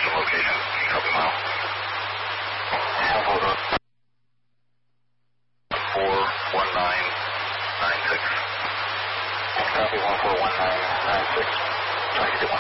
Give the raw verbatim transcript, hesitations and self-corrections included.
some location. Copy mile. Hold up. four one nine nine six. Copy one four one nine nine six. Try to get one.